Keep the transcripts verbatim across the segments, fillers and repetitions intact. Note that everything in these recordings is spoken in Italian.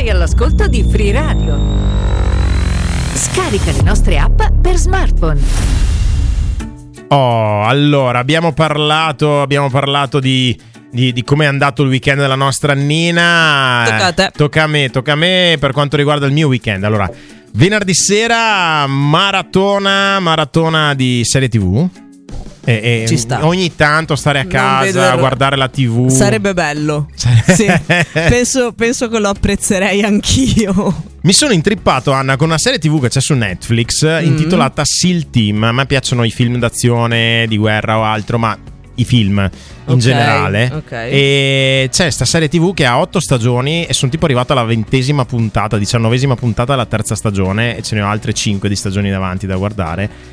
Sei all'ascolto di Free Radio. Scarica le nostre app per smartphone. Oh, allora, abbiamo parlato, abbiamo parlato di, di, di come è andato il weekend della nostra Nina. Tocca a te. Tocca a me, tocca a me per quanto riguarda il mio weekend. Allora, venerdì sera maratona, maratona di serie tivù. E, e Ci sta. Ogni tanto stare a Non casa vedo a il- guardare la tivù. Sarebbe bello. Sì. penso, penso che lo apprezzerei anch'io. Mi sono intrippato, Anna, con una serie tivù che c'è su Netflix Mm. intitolata SEAL Team. A me piacciono i film d'azione, di guerra o altro, ma i film in Ok, generale. ok. E c'è sta serie tivù che ha otto stagioni e sono tipo arrivato alla ventesima puntata, diciannovesima puntata della terza stagione, e ce ne ho altre cinque di stagioni davanti da guardare.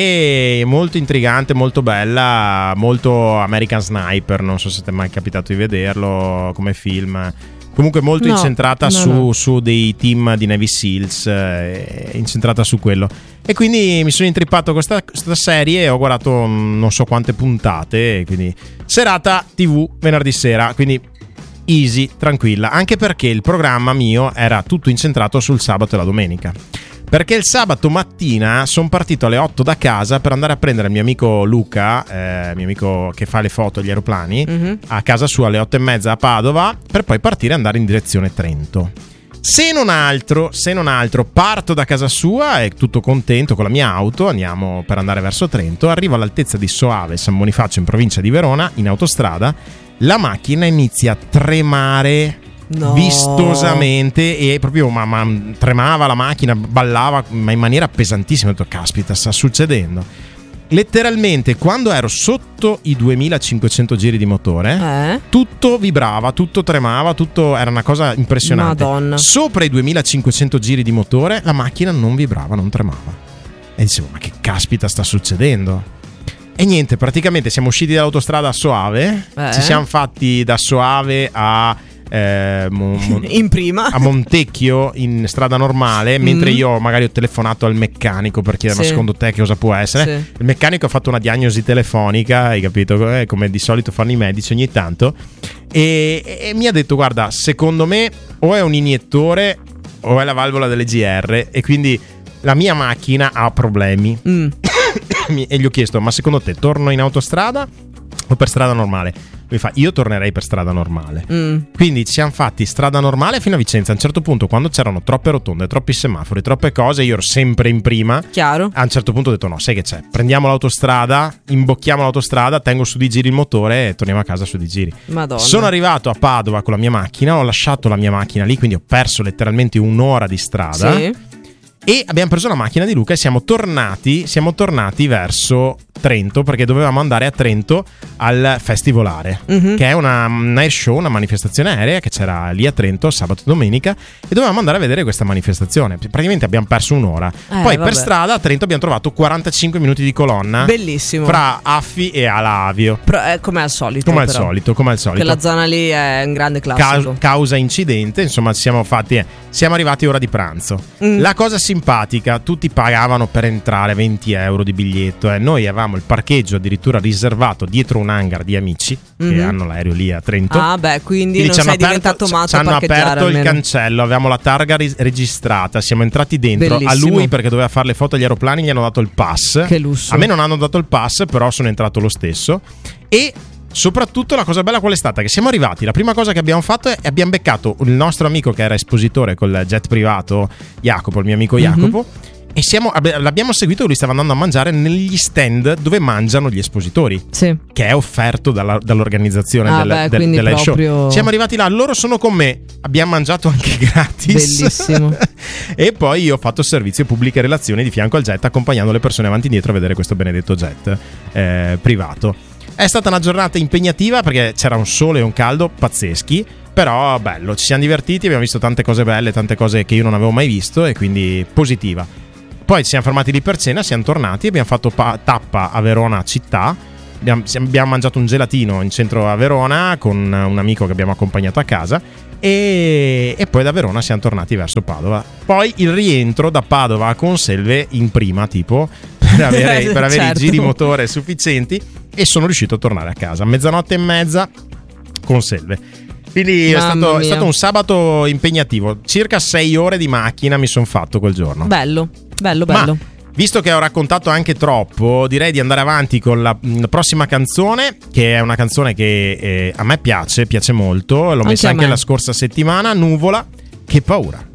E molto intrigante, molto bella, molto American Sniper, non so se ti è mai capitato di vederlo come film. Comunque molto No, incentrata no, su, no. su dei team di Navy Seals, eh, incentrata su quello. E quindi mi sono intrippato con questa, questa serie e ho guardato mm, non so quante puntate, e quindi serata tivù venerdì sera, quindi easy, tranquilla, anche perché il programma mio era tutto incentrato sul sabato e la domenica. Perché il sabato mattina sono partito alle otto da casa per andare a prendere il mio amico Luca, eh, mio amico che fa le foto agli aeroplani, Mhm. a casa sua alle otto e mezza a Padova, per poi partire e andare in direzione Trento. Se non altro, se non altro, parto da casa sua e tutto contento con la mia auto, andiamo per andare verso Trento, arrivo all'altezza di Soave, San Bonifacio, in provincia di Verona, in autostrada, la macchina inizia a tremare No. vistosamente e proprio ma, ma, tremava la macchina, ballava, ma in maniera pesantissima. Ho detto, caspita, sta succedendo. Letteralmente, quando ero sotto i duemilacinquecento giri di motore, Eh? tutto vibrava, tutto tremava, tutto era una cosa impressionante. Madonna. Sopra i duemilacinquecento giri di motore la macchina non vibrava, non tremava. E dicevo, ma che caspita sta succedendo? E niente, praticamente siamo usciti dall'autostrada a Soave, Eh? ci siamo fatti da Soave a eh, Mon- Mon- In prima. a Montecchio in strada normale, mentre Mm. io magari ho telefonato al meccanico per chiedere, ma Sì. secondo te che cosa può essere? Sì. Il meccanico ha fatto una diagnosi telefonica, hai capito? Eh, come di solito fanno i medici ogni tanto, e, e mi ha detto, guarda, secondo me o è un iniettore o è la valvola delle G R, e quindi la mia macchina ha problemi. Mm. E gli ho chiesto, ma secondo te torno in autostrada o per strada normale? Mi fa, io tornerei per strada normale. Mm. Quindi ci siamo fatti strada normale fino a Vicenza. A un certo punto, quando c'erano troppe rotonde, troppi semafori, troppe cose, io ero sempre in prima. Chiaro. A un certo punto ho detto, no, sai che c'è, prendiamo l'autostrada, imbocchiamo l'autostrada, tengo su di giri il motore e torniamo a casa su di giri. Madonna. Sono arrivato a Padova con la mia macchina, ho lasciato la mia macchina lì, quindi ho perso letteralmente un'ora di strada. Sì. E abbiamo preso la macchina di Luca e siamo tornati, siamo tornati verso Trento, perché dovevamo andare a Trento al Festivolare, Mhm. che è una, un air show, una manifestazione aerea che c'era lì a Trento sabato e domenica, e dovevamo andare a vedere questa manifestazione. Praticamente abbiamo perso un'ora. Eh, Poi vabbè. per strada a Trento abbiamo trovato quarantacinque minuti di colonna Bellissimo. fra Affi e Alavio. Pro- eh, come al solito. Come al però. solito, come al solito. Quella zona lì è un grande classico. Ca- causa incidente, insomma, ci siamo fatti, eh, siamo arrivati ora di pranzo. Mm. La cosa simpatica, tutti pagavano per entrare venti euro di biglietto, e noi avevamo il parcheggio addirittura riservato dietro un hangar di amici che Mhm. hanno l'aereo lì a Trento. Ah, beh, quindi, Quindi non ci hanno sei aperto- diventato matto ci a hanno parcheggiare aperto il almeno. cancello, avevamo la targa ris- registrata, siamo entrati dentro. Bellissimo. A lui, perché doveva fare le foto agli aeroplani, gli hanno dato il pass. Che lusso. A me non hanno dato il pass, però sono entrato lo stesso. E soprattutto la cosa bella qual è stata? Che siamo arrivati, la prima cosa che abbiamo fatto è abbiamo beccato il nostro amico che era espositore col jet privato, Jacopo, il mio amico Jacopo, e siamo, abbi- l'abbiamo seguito, lui stava andando a mangiare negli stand dove mangiano gli espositori, Sì. che è offerto dalla- dall'organizzazione Ah, del, beh, del, quindi della proprio- show. Siamo arrivati là, loro sono con me, abbiamo mangiato anche gratis. Bellissimo. E poi io ho fatto servizio pubbliche relazioni di fianco al jet, accompagnando le persone avanti e indietro a vedere questo benedetto jet eh, privato. È stata una giornata impegnativa perché c'era un sole e un caldo pazzeschi, però bello, ci siamo divertiti, abbiamo visto tante cose belle, tante cose che io non avevo mai visto, e quindi positiva. Poi ci siamo fermati lì per cena, siamo tornati, abbiamo fatto pa- tappa a Verona città, abbiamo, abbiamo mangiato un gelatino in centro a Verona con un amico che abbiamo accompagnato a casa, e, e poi da Verona siamo tornati verso Padova. Poi il rientro da Padova a Conselve in prima, tipo, per avere, per avere Certo. i giri motore sufficienti, e sono riuscito a tornare a casa a mezzanotte e mezza. Conselve. Quindi è stato, è mia. stato un sabato impegnativo. Circa sei ore di macchina mi sono fatto quel giorno. Bello, bello, bello. Ma visto che ho raccontato anche troppo, direi di andare avanti con la, la prossima canzone, che è una canzone che eh, a me piace, piace molto. L'ho Anche messa a anche me. la scorsa settimana. Nuvola, che paura.